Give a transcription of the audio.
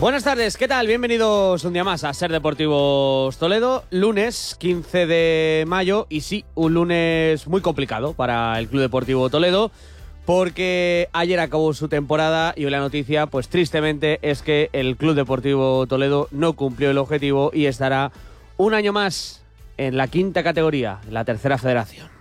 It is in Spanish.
Buenas tardes, ¿qué tal? Bienvenidos un día más a Ser Deportivos Toledo, lunes 15 de mayo y sí, un lunes muy complicado para el Club Deportivo Toledo porque ayer acabó su temporada y hoy la noticia, pues tristemente, es que el Club Deportivo Toledo no cumplió el objetivo y estará un año más en la quinta categoría, en la tercera federación.